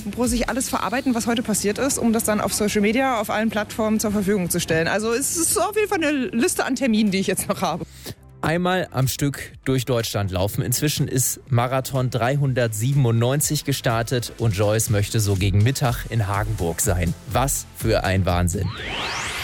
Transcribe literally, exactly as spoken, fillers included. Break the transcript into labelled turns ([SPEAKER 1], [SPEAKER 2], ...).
[SPEAKER 1] muss ich alles verarbeiten, was heute passiert ist, um das dann auf Social Media, auf allen Plattformen zur Verfügung zu stellen. Also es ist auf jeden Fall eine Liste an Terminen, die ich jetzt noch habe.
[SPEAKER 2] Einmal am Stück durch Deutschland laufen. Inzwischen ist Marathon dreihundertsiebenundneunzig gestartet und Joyce möchte so gegen Mittag in Hagenburg sein. Was für ein Wahnsinn.